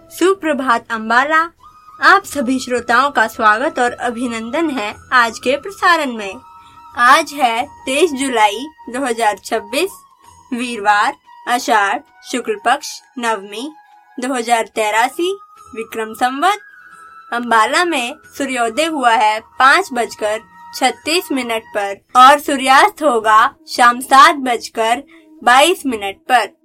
सुप्रभात अम्बाला। आप सभी श्रोताओं का स्वागत और अभिनंदन है आज के प्रसारण में। आज है 23 जुलाई 2026 वीरवार, आषाढ़ शुक्ल पक्ष नवमी 2083 विक्रम संवत। अम्बाला में सूर्योदय हुआ है 5:36 पर और सूर्यास्त होगा शाम 7:22 पर।